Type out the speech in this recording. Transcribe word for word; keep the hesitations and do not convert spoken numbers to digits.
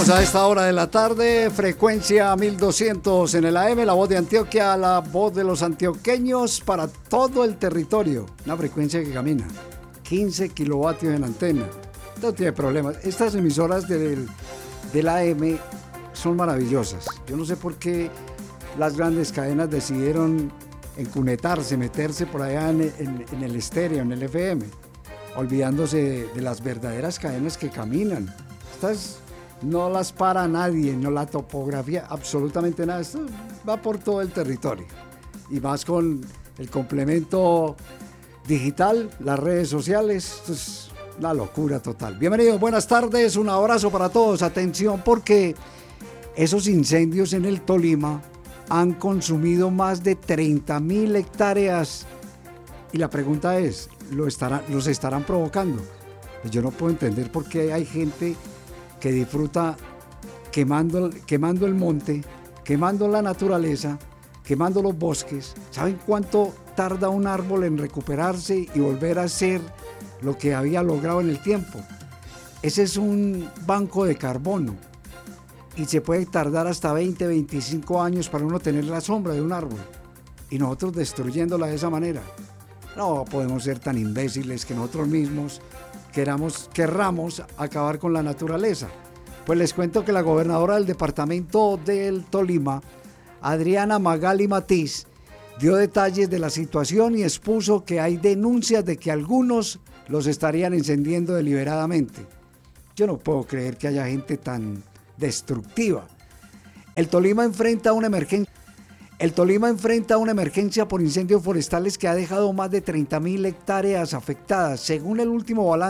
Continuamos a esta hora de la tarde, frecuencia mil doscientos en el A M, la voz de Antioquia, la voz de los antioqueños para todo el territorio. Una frecuencia que camina, quince kilovatios en antena, no tiene problemas. Estas emisoras del, del A M son maravillosas. Yo no sé por qué las grandes cadenas decidieron encunetarse, meterse por allá en, en, en el estéreo, en el F M, olvidándose de, de las verdaderas cadenas que caminan. Estas no las para nadie, no la topografía, absolutamente nada. Esto va por todo el territorio. Y más con el complemento digital, las redes sociales, esto es una locura total. Bienvenidos, buenas tardes, un abrazo para todos. Atención, porque esos incendios en el Tolima han consumido más de treinta mil hectáreas. Y la pregunta es, ¿lo estarán, ¿los estarán provocando? Pues yo no puedo entender por qué hay gente que disfruta quemando, quemando el monte, quemando la naturaleza, quemando los bosques. ¿Saben cuánto tarda un árbol en recuperarse y volver a ser lo que había logrado en el tiempo? Ese es un banco de carbono y se puede tardar hasta veinte, veinticinco años para uno tener la sombra de un árbol y nosotros destruyéndola de esa manera. No podemos ser tan imbéciles que nosotros mismos queramos, querramos acabar con la naturaleza. Pues les cuento que la gobernadora del departamento del Tolima, Adriana Magali Matiz, dio detalles de la situación y expuso que hay denuncias de que algunos los estarían encendiendo deliberadamente. Yo no puedo creer que haya gente tan destructiva. El Tolima enfrenta una emergencia. El Tolima enfrenta una emergencia por incendios forestales que ha dejado más de treinta mil hectáreas afectadas, según el último balance.